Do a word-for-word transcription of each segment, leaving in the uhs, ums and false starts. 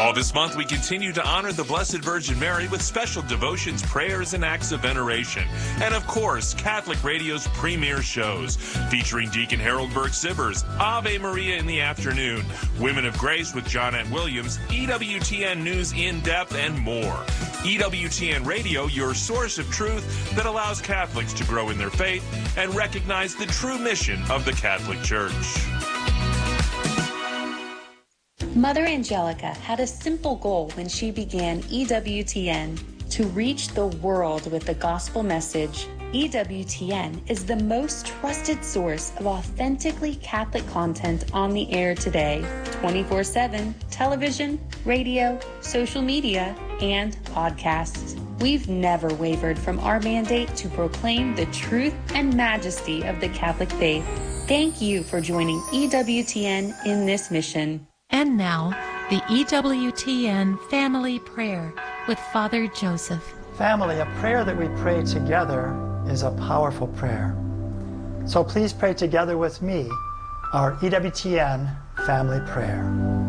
All this month, we continue to honor the Blessed Virgin Mary with special devotions, prayers, and acts of veneration. And of course, Catholic Radio's premier shows, featuring Deacon Harold Burke-Sibbers, Ave Maria in the afternoon, Women of Grace with Johnette Williams, E W T N News in Depth, and more. E W T N Radio, your source of truth that allows Catholics to grow in their faith and recognize the true mission of the Catholic Church. Mother Angelica had a simple goal when she began E W T N: to reach the world with the gospel message. E W T N is the most trusted source of authentically Catholic content on the air today, twenty-four seven, television, radio, social media, and podcasts. We've never wavered from our mandate to proclaim the truth and majesty of the Catholic faith. Thank you for joining E W T N in this mission. And now, the E W T N Family Prayer with Father Joseph. Family, a prayer that we pray together is a powerful prayer. So please pray together with me our E W T N Family Prayer.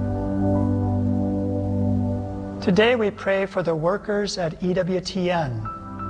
Today we pray for the workers at E W T N.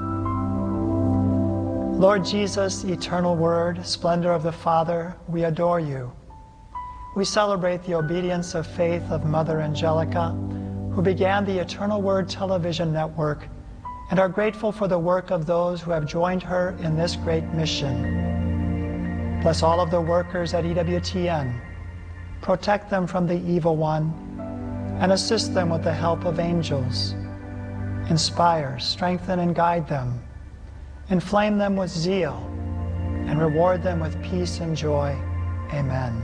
Lord Jesus, eternal Word, splendor of the Father, we adore you. We celebrate the obedience of faith of Mother Angelica, who began the Eternal Word television network, and are grateful for the work of those who have joined her in this great mission. Bless all of the workers at E W T N. Protect them from the evil one, and assist them with the help of angels. Inspire, strengthen, and guide them. Inflame them with zeal, and reward them with peace and joy. Amen.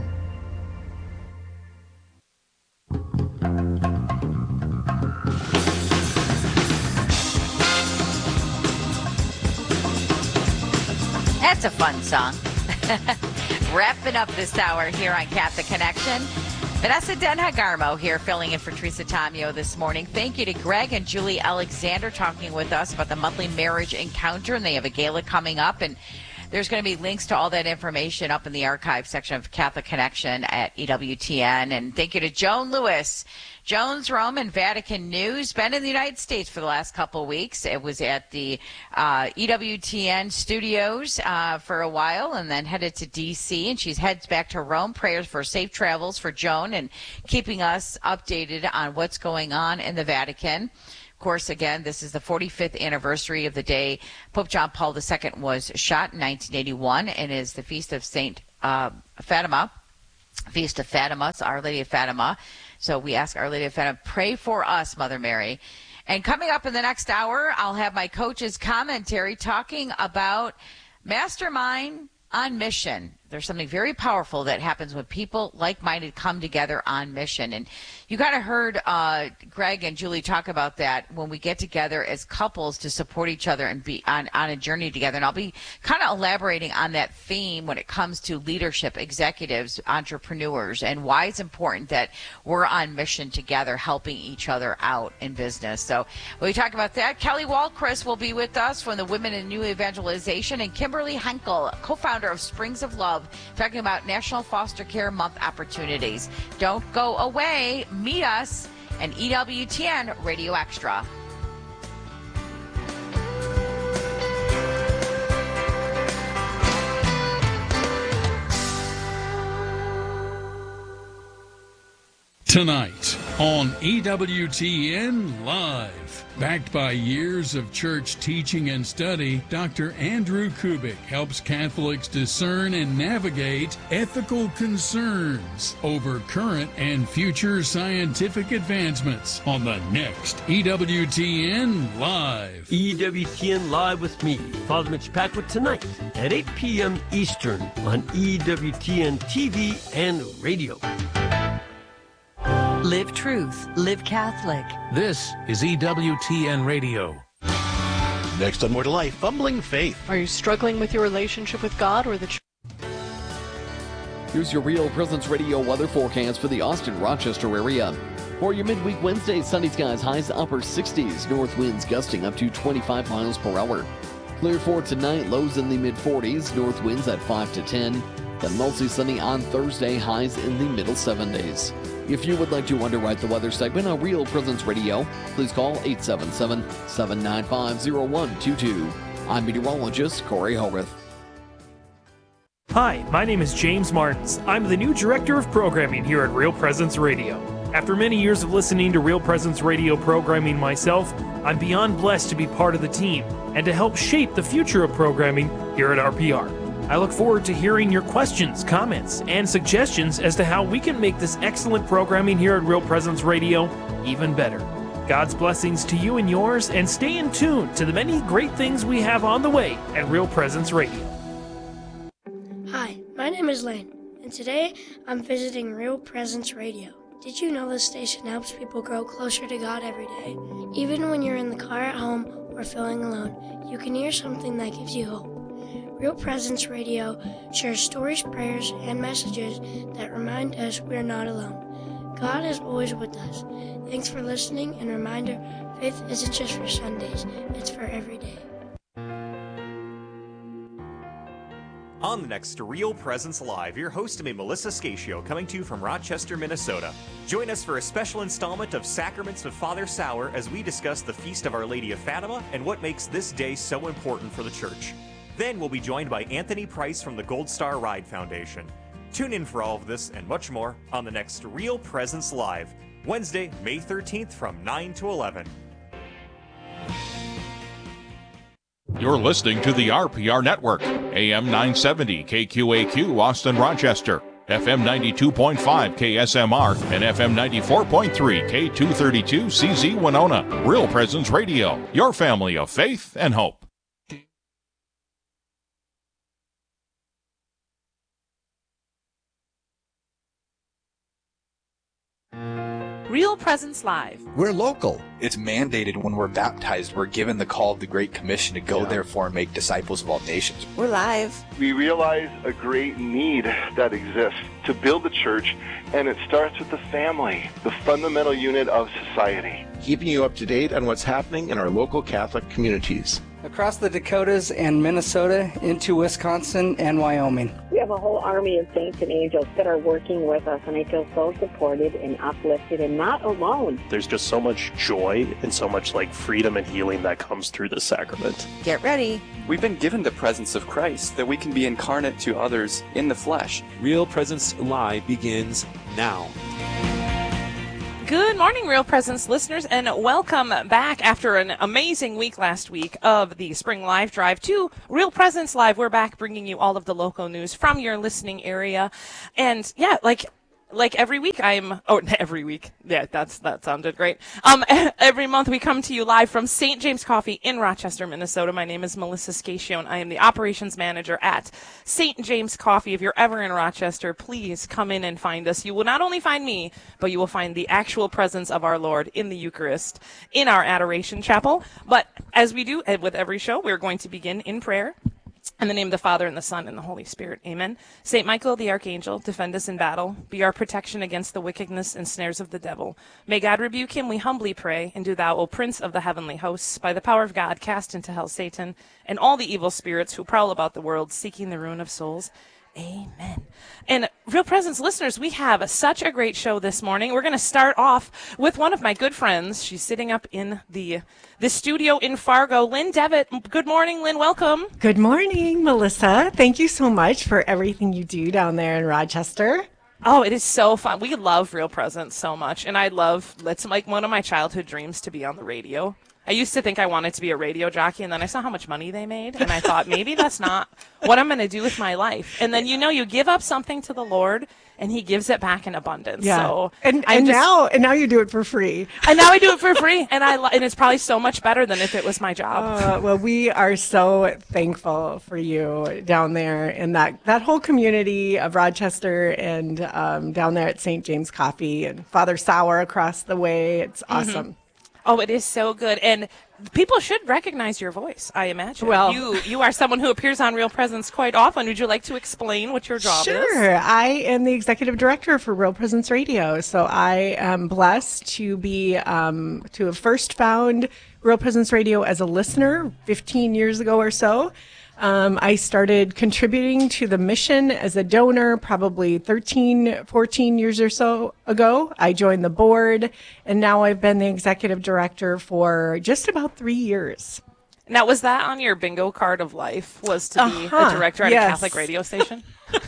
That's a fun song. Wrapping up this hour here on Catholic Connection. Vanessa Denhagarmo here filling in for Teresa Tomeo this morning. Thank you to Greg and Julie Alexander talking with us about the monthly marriage encounter, and they have a gala coming up, and there's going to be links to all that information up in the archive section of Catholic Connection at E W T N. And thank you to Joan Lewis, Jones, Rome, and Vatican News. Been in the United States for the last couple of weeks. It was at the uh, E W T N studios uh, for a while, and then headed to D C, and she heads back to Rome. Prayers for safe travels for Joan and keeping us updated on what's going on in the Vatican. Of course, again, this is the forty-fifth anniversary of the day Pope John Paul the Second was shot in nineteen eighty-one, and is the feast of Saint uh, Fatima, Feast of Fatima, it's Our Lady of Fatima. So we ask Our Lady of Fatima, pray for us, Mother Mary. And coming up in the next hour, I'll have my coach's commentary talking about Mastermind on Mission. There's something very powerful that happens when people like-minded come together on mission. And you kind of heard uh, Greg and Julie talk about that when we get together as couples to support each other and be on, on a journey together. And I'll be kind of elaborating on that theme when it comes to leadership, executives, entrepreneurs, and why it's important that we're on mission together, helping each other out in business. So when we talk about that, Kelly Walchrist will be with us from the Women in New Evangelization, and Kimberly Henkel, co-founder of Springs of Love, talking about National Foster Care Month opportunities. Don't go away. Meet us and E W T N Radio Extra. Tonight on E W T N Live, backed by years of church teaching and study, Doctor Andrew Kubik helps Catholics discern and navigate ethical concerns over current and future scientific advancements on the next E W T N Live. E W T N Live with me, Father Mitch Packwood, tonight at eight p.m. Eastern on E W T N T V and radio. Live truth, live Catholic. This is E W T N Radio. Next on More to Life, Fumbling Faith. Are you struggling with your relationship with God or the church? Here's your Real Presence Radio weather forecast for the Austin-Rochester area. For your midweek Wednesday, sunny skies, highs upper sixties, north winds gusting up to twenty-five miles per hour. Clear for tonight, lows in the mid forties, north winds at five to ten. Then mostly sunny on Thursday, highs in the middle seventies. If you would like to underwrite the weather segment on Real Presence Radio, please call eight seven seven, seven nine five, zero one two two. I'm meteorologist Corey Hogarth. Hi, my name is James Martins. I'm the new Director of Programming here at Real Presence Radio. After many years of listening to Real Presence Radio programming myself, I'm beyond blessed to be part of the team and to help shape the future of programming here at R P R. I look forward to hearing your questions, comments, and suggestions as to how we can make this excellent programming here at Real Presence Radio even better. God's blessings to you and yours, and stay in tune to the many great things we have on the way at Real Presence Radio. Hi, my name is Lane, and today I'm visiting Real Presence Radio. Did you know this station helps people grow closer to God every day? Even when you're in the car at home or feeling alone, you can hear something that gives you hope. Real Presence Radio shares stories, prayers, and messages that remind us we're not alone. God is always with us. Thanks for listening, and reminder, faith isn't just for Sundays, it's for every day. On the next Real Presence Live, your host me, Melissa Scatio, coming to you from Rochester, Minnesota. Join us for a special installment of Sacraments of Father Sauer as we discuss the Feast of Our Lady of Fatima and what makes this day so important for the Church. Then we'll be joined by Anthony Price from the Gold Star Ride Foundation. Tune in for all of this and much more on the next Real Presence Live, Wednesday, May thirteenth from nine to eleven. You're listening to the R P R Network, A M nine seventy K Q A Q Austin Rochester, F M ninety-two point five K S M R, and F M ninety-four point three K two thirty-two C Z Winona. Real Presence Radio, your family of faith and hope. Real Presence Live. We're local. It's mandated when we're baptized. We're given the call of the Great Commission to go, yeah. therefore, and make disciples of all nations. We're live. We realize a great need that exists to build the church, and it starts with the family, the fundamental unit of society. Keeping you up to date on what's happening in our local Catholic communities. Across the Dakotas and Minnesota into Wisconsin and Wyoming. We have a whole army of saints and angels that are working with us, and I feel so supported and uplifted and not alone. There's just so much joy and so much like freedom and healing that comes through the sacrament. Get ready. We've been given the presence of Christ that we can be incarnate to others in the flesh. Real Presence Live begins now. Good morning, Real Presence listeners, and welcome back after an amazing week last week of the Spring Live Drive to Real Presence Live. We're back bringing you all of the local news from your listening area. And yeah, like like every week I'm, oh, every week. Yeah, that's, that sounded great. Um, every month we come to you live from Saint James Coffee in Rochester, Minnesota. My name is Melissa Scatio, and I am the operations manager at Saint James Coffee. If you're ever in Rochester, please come in and find us. You will not only find me, but you will find the actual presence of our Lord in the Eucharist in our Adoration Chapel. But as we do with every show, we're going to begin in prayer. In the name of the Father, and the Son, and the Holy Spirit. Amen. Saint Michael the Archangel, defend us in battle. Be our protection against the wickedness and snares of the devil. May God rebuke him, we humbly pray. And do thou, O Prince of the heavenly hosts, by the power of God, cast into hell Satan and all the evil spirits who prowl about the world, seeking the ruin of souls. Amen. And Real Presence listeners, we have such a great show this morning. We're going to start off with one of my good friends. She's sitting up in the the studio in Fargo. Lynn Devitt. Good morning, Lynn. Welcome. Good morning, Melissa. Thank you so much for everything you do down there in Rochester. Oh, it is so fun. We love Real Presence so much. And I love, it's like one of my childhood dreams to be on the radio. I used to think I wanted to be a radio jockey, and then I saw how much money they made, and I thought, maybe that's not what I'm going to do with my life. And then, you know, you give up something to the Lord, and he gives it back in abundance. Yeah. So and and just, now and now you do it for free. And now I do it for free, and I lo- and it's probably so much better than if it was my job. Uh, well, we are so thankful for you down there in that, that whole community of Rochester, and um, down there at Saint James Coffee and Father Sauer across the way. It's awesome. Mm-hmm. Oh, it is so good. And people should recognize your voice, I imagine. Well, you you are someone who appears on Real Presence quite often. Would you like to explain what your job sure. is? Sure. I am the executive director for Real Presence Radio. So I am blessed to be, um, to have first found Real Presence Radio as a listener fifteen years ago or so. Um, I started contributing to the mission as a donor probably thirteen, fourteen years or so ago. I joined the board, and now I've been the executive director for just about three years. Now, was that on your bingo card of life, was to be Uh-huh, a director at yes. a Catholic radio station?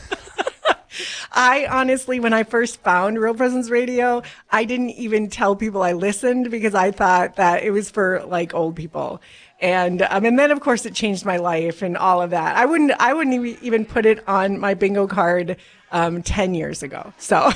I honestly, when I first found Real Presence Radio, I didn't even tell people I listened because I thought that it was for like old people. And um, and then of course it changed my life and all of that. I wouldn't I wouldn't e- even put it on my bingo card um, ten years ago. So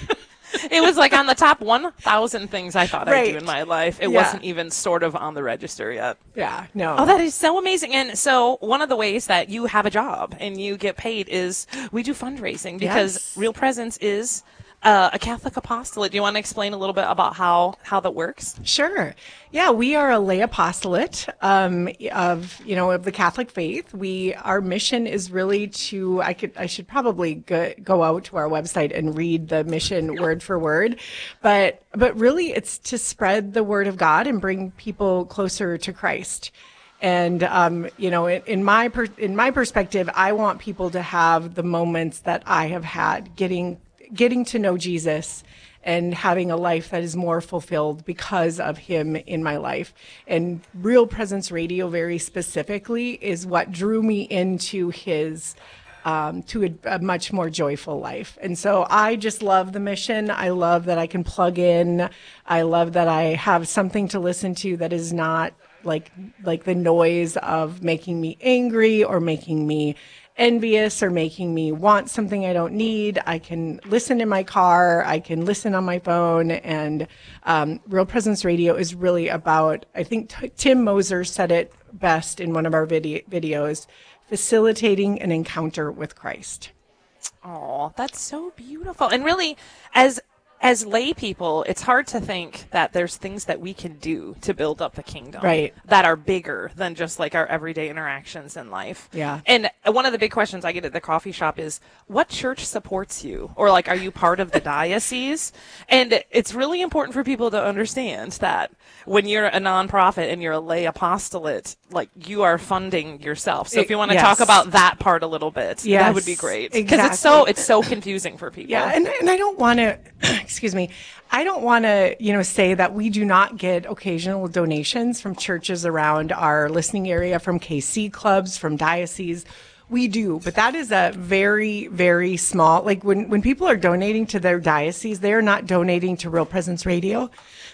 It was like on the top one thousand things I thought I'd Right. do in my life. It Yeah. wasn't even sort of on the register yet. Yeah, no. Oh, that is so amazing. And so one of the ways that you have a job and you get paid is we do fundraising because Yes. Real Presence is uh, a Catholic apostolate. Do you want to explain a little bit about how, how that works? Sure. Yeah, we are a lay apostolate um, of you know of the Catholic faith. We our mission is really to I could I should probably go, go out to our website and read the mission word for word, but but really it's to spread the word of God and bring people closer to Christ. And um, you know, in, in my per, in my perspective, I want people to have the moments that I have had, getting getting to know Jesus and having a life that is more fulfilled because of him in my life. And Real Presence Radio, very specifically, is what drew me into his um, to a, a much more joyful life. And so I just love the mission. I love that I can plug in. I love that I have something to listen to that is not like like the noise of making me angry or making me envious or making me want something I don't need. I can listen in my car. I can listen on my phone. And um, Real Presence Radio is really about, I think t- Tim Moser said it best in one of our vid- videos, facilitating an encounter with Christ. Oh, that's so beautiful. And really, as as lay people, it's hard to think that there's things that we can do to build up the kingdom Right. that are bigger than just like our everyday interactions in life. Yeah. And one of the big questions I get at the coffee shop is, what church supports you? Or like, are you part of the diocese? And it's really important for people to understand that when you're a nonprofit and you're a lay apostolate, like you are funding yourself. So if you want to Yes. talk about that part a little bit, Yes, that would be great. Because it's so, it's so confusing for people. Yeah, and, and I don't want to, excuse me, I don't want to, you know, say that we do not get occasional donations from churches around our listening area, from K C clubs, from dioceses. We do, but that is a very, very small, like when, when people are donating to their diocese, they are not donating to Real Presence Radio,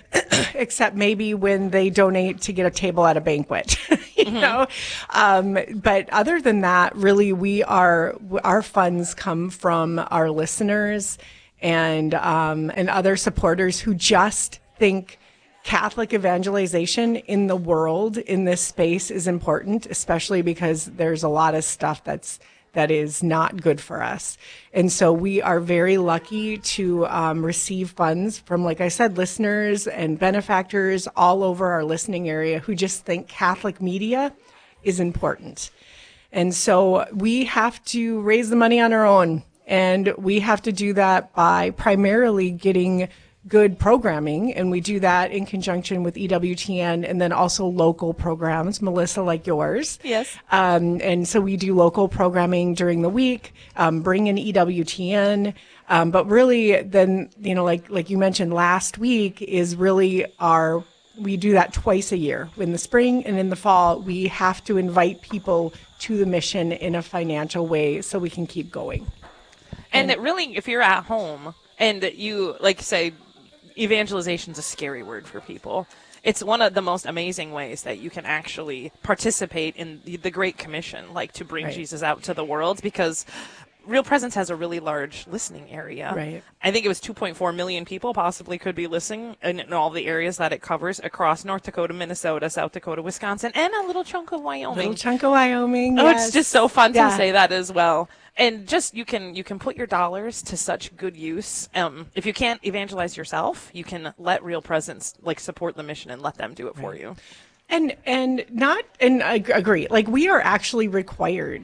except maybe when they donate to get a table at a banquet, you Mm-hmm. know? Um, but other than that, really, we are, our funds come from our listeners and, um, and other supporters who just think Catholic evangelization in the world, in this space, is important, especially because there's a lot of stuff that's that is not good for us. And so we are very lucky to um, receive funds from, like I said, listeners and benefactors all over our listening area who just think Catholic media is important. And so we have to raise the money on our own. And we have to do that by primarily getting good programming, and we do that in conjunction with E W T N and then also local programs, Melissa, like yours. Yes. Um, and so we do local programming during the week, um, bring in E W T N. Um, but really then, you know, like, like you mentioned last week is really our, we do that twice a year. In the spring and in the fall, we have to invite people to the mission in a financial way so we can keep going. And it really, if you're at home and you, like, say, evangelization is a scary word for people. It's one of the most amazing ways that you can actually participate in the, the Great Commission, like to bring Right. Jesus out to the world, because Real Presence has a really large listening area. Right. I think it was two point four million people possibly could be listening in, in all the areas that it covers across North Dakota, Minnesota, South Dakota, Wisconsin, and a little chunk of Wyoming. Little chunk of Wyoming. Oh, yes. it's just so fun Yeah. to say that as well. And just you can you can put your dollars to such good use. Um, if you can't evangelize yourself, you can let Real Presence like support the mission and let them do it for you. And and not and I g- agree. Like we are actually required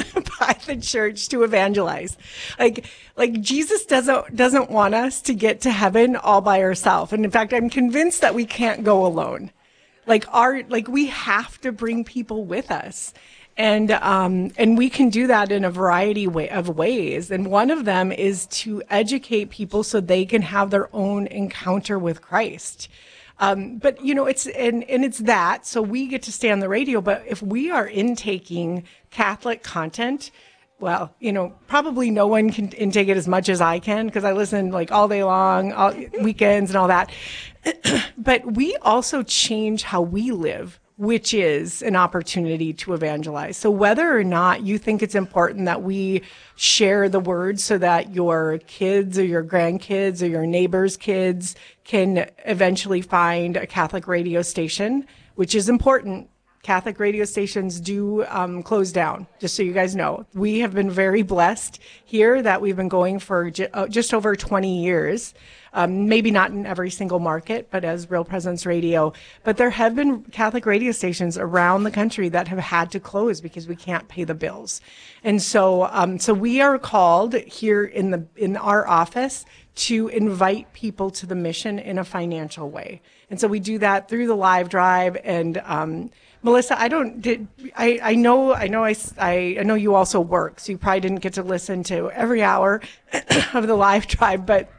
by the church to evangelize. Like like Jesus doesn't doesn't want us to get to heaven all by ourselves. And in fact, I'm convinced that we can't go alone. Like our like we have to bring people with us. And um, and we can do that in a variety way, of ways. And one of them is to educate people so they can have their own encounter with Christ. Um, but you know, it's and, and it's that. So we get to stay on the radio. But if we are intaking Catholic content, well, you know, probably no one can intake it as much as I can because I listen like all day long, all weekends and all that. But we also change how we live, which is an opportunity to evangelize. So whether or not you think it's important that we share the word so that your kids or your grandkids or your neighbors' kids can eventually find a Catholic radio station, which is important. Catholic radio stations do um, close down, just so you guys know. We have been very blessed here that we've been going for j- uh, just over twenty years. Um, maybe not in every single market, but as Real Presence Radio. But there have been Catholic radio stations around the country that have had to close because we can't pay the bills. And so, um, so we are called here in the in our office to invite people to the mission in a financial way. And so we do that through the live drive. And um, Melissa, I don't did I, I know I know I, I, I know you also work, so you probably didn't get to listen to every hour of the live drive, but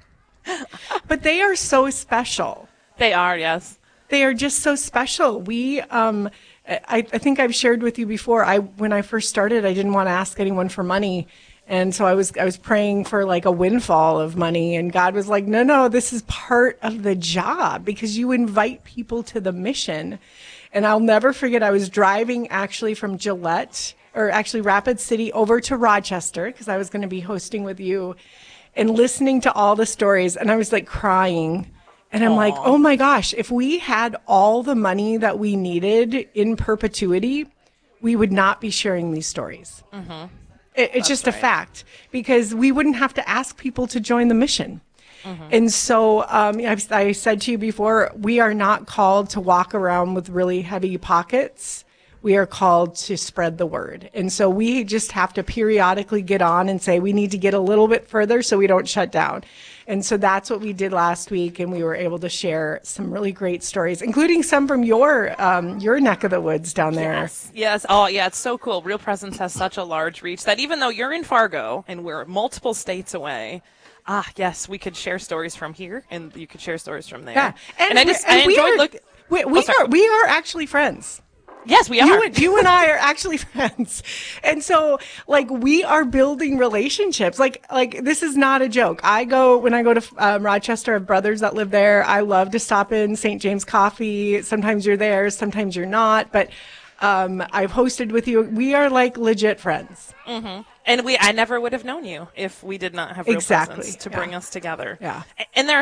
but they are so special. They are, yes. They are just so special. We, um, I, I think I've shared with you before. I when I first started, I didn't want to ask anyone for money. And so I was I was praying for like a windfall of money, and God was like, no, no, this is part of the job because you invite people to the mission. And I'll never forget, I was driving actually from Gillette, or actually Rapid City, over to Rochester because I was going to be hosting with you, and listening to all the stories, and I was like crying. And I'm Aww. like, oh my gosh, if we had all the money that we needed in perpetuity, we would not be sharing these stories. Mm-hmm. It, it's just right. a fact, because we wouldn't have to ask people to join the mission. Mm-hmm. And so um, I've, I said to you before, we are not called to walk around with really heavy pockets. We are called to spread the word. And so we just have to periodically get on and say we need to get a little bit further so we don't shut down. And so that's what we did last week, and we were able to share some really great stories, including some from your um, your neck of the woods down there. Yes, yes. Oh, yeah, it's so cool. Real Presence has such a large reach that even though you're in Fargo and we're multiple states away, ah, yes, we could share stories from here, and you could share stories from there. Yeah, and, and I just and I we enjoyed are, looking. We, we oh, are we are actually friends. Yes, we are. You and, you and I are actually friends. And so, like, we are building relationships. Like, like this is not a joke. I go, when I go to um, Rochester, I have brothers that live there. I love to stop in Saint James Coffee. Sometimes you're there, sometimes you're not. But um, I've hosted with you. We are, like, legit friends. Mm-hmm. And we, I never would have known you if we did not have Real exactly. Presence to yeah. bring us together. Yeah. And there